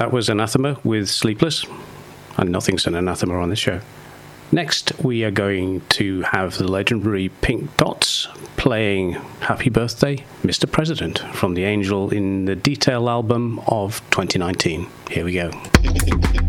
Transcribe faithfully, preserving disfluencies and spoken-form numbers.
That was Anathema with Sleepless, and nothing's an anathema on this show. Next, we are going to have the legendary Pink Dots playing Happy Birthday, Mister President, from the Angel in the Detail album of twenty nineteen. Here we go.